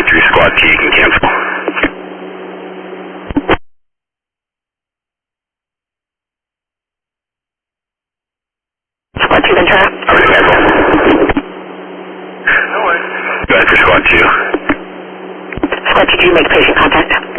3 Squad 2, you can cancel. Squad 2, Ventura. Already cancel. No worries. Go ahead for Squad 2. Squad 2, do you make patient